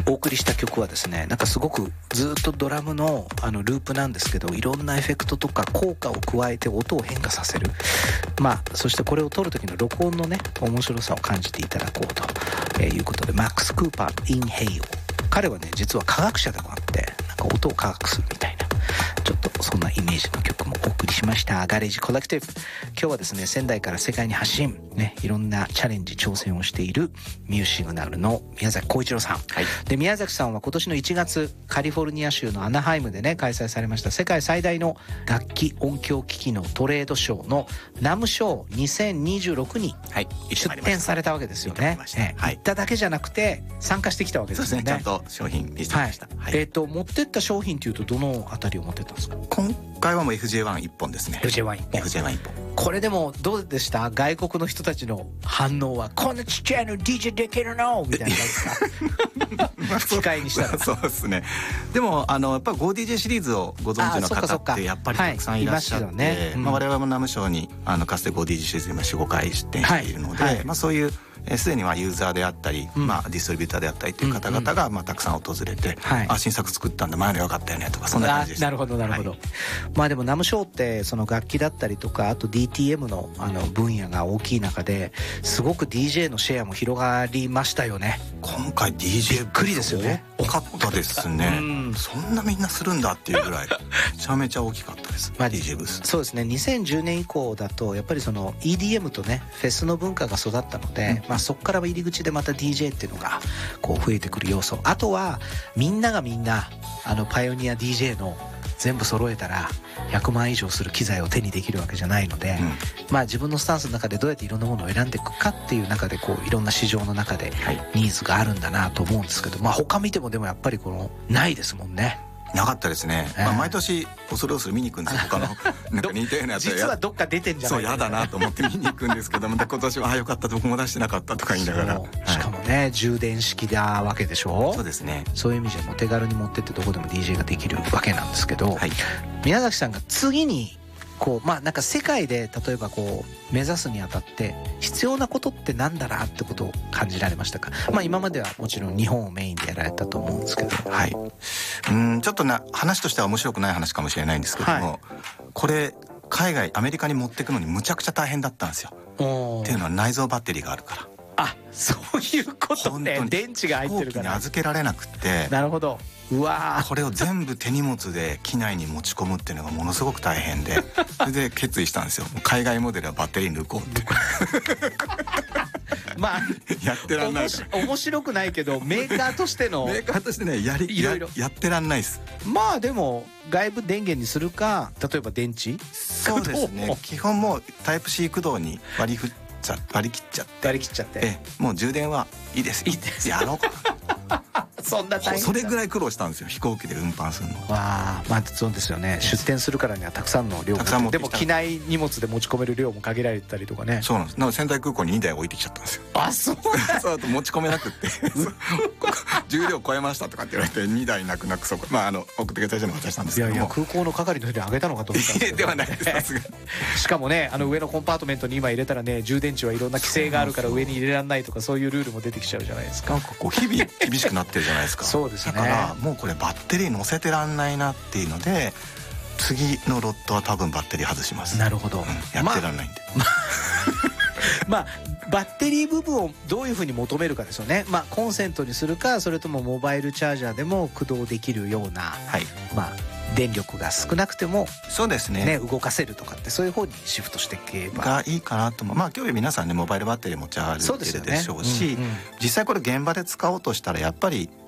お送りした曲はですね、なんかすごくずっとドラムのループなんですけど、いろんなエフェクトとか効果を加えて音を変化させる。そしてこれを撮る時の録音のね面白さを感じていただこうということで、マックス・クーパー、インヘイオ。彼はね実は科学者でもあって、なんか音を科学するみたいな、ちょっとそんなイメージの曲もお送りしました。ガレージコレクティブ。今日はですね、仙台から世界に発信ね、いろんなチャレンジ挑戦をしているミューシグナルの宮崎浩一郎さん、はい、で宮崎さんは今年の1月カリフォルニア州のアナハイムでね開催されました世界最大の楽器音響機器のトレードショーのナムショー2026に出展されたわけですよね。行っただけじゃなくて参加してきたわけですよね。 そうですね、ちゃんと商品見せてました、 はい。持ってった商品というとどのあたりを持ってったんですか？ 今回はもう FJ1 本ですね。 FJ1 本。これでもどうでした？外国の人たちの反応は。こんなちっちゃいの DJ できるのみたいなですか？機械にしたらそうですね。でもやっぱり GoDJ シリーズをご存知の方ってやっぱりたくさんいらっしゃって、はいね、我々もナムショーにかつて GoDJ シリーズ今 4,5 回出展しているので、はいはい、そういうすでにはユーザーであったり、ディストリビューターであったりという方々がたくさん訪れて、新作作ったんで前の良かったよねとか、そんな感じでした。 なるほどなるほど、はい、でもナムショーってその楽器だったりとか、あと DTM の分野が大きい中ですごく DJ のシェアも広がりましたよね。 今回 DJ びっくりですよね。 多かったですね。そんなみんなするんだっていうぐらいめちゃめちゃ大きかったです、DJ ブース。 そうですね、2010年以降だとやっぱりその EDM とねフェスの文化が育ったので、そこから入り口でまた DJ っていうのがこう増えてくる要素。あとはみんながみんなパイオニア DJ の全部揃えたら100万以上する機材を手にできるわけじゃないので、自分のスタンスの中でどうやっていろんなものを選んでいくかっていう中でこういろんな市場の中でニーズがあるんだなと思うんですけど、他見てもでもやっぱりないですもんね。 なかったですね、毎年恐る恐る見に行くんですよ。他のなんか似たようなやつ実はどっか出てんじゃないか、 そう嫌だなと思って見に行くんですけども、今年はよかった僕も出してなかったとか言いながら、 しかもね、充電式なわけでしょ。 そうですね。 そういう意味じゃもう手軽に持ってってどこでも DJ ができるわけなんですけど、宮崎さんが次になんか世界で例えば目指すにあたって必要なことってなんだなってことを感じられましたか？今まではもちろん日本をメインでやられたと思うんですけど、 ちょっと話としては面白くない話かもしれないんですけども、これ海外アメリカに持っていくのにむちゃくちゃ大変だったんですよ。っていうのは内蔵バッテリーがあるから。 そういうことね。電池が入ってるから飛行機に預けられなくて。 なるほど。うわ、 これを全部手荷物で機内に持ち込むっていうのがものすごく大変で、それで決意したんですよ。海外モデルはバッテリー抜こうってやってらんないから。 面白くないけどメーカーとしてのメーカーとしてねいろいろやってらんないです。 でも外部電源にするか、例えば電池、 そうですね基本もうタイプ C 駆動に割り切っちゃってもう充電はいいですやろうかそんな大変それぐらい苦労したんですよ、飛行機で運搬するのは。 そうですよね。出店するからにはたくさんの量でも機内荷物で持ち込める量も限られてたりとかね。 そうなんです。なので仙台空港に2台置いてきちゃったんですよ。そうだと持ち込めなくって重量超えましたとかって言われて2台泣く泣く送ってくれた人に渡したんですけども、 いや空港の係の人にあげたのかと思ったんですけどではないです、さすがにしかもね上のコンパートメントに今入れたらね、充電池はいろんな規制があるから上に入れられないとか、そういうルールも出てきちゃうじゃないですか。 なんか日々厳しくなってるじゃないですかそうですね。 だからもうこれバッテリー乗せてらんないなっていうので、次のロットは多分バッテリー外します。 なるほど、 やってらんないんでバッテリー部分をどういうふうに求めるかですよね。コンセントにするか、それともモバイルチャージャーでも駆動できるような、電力が少なくてもそうですね動かせるとかって、そういう方にシフトしていけばがいいかなと思う。今日皆さんねモバイルバッテリー持ち歩いてるでしょうし、実際これ現場で使おうとしたらやっぱり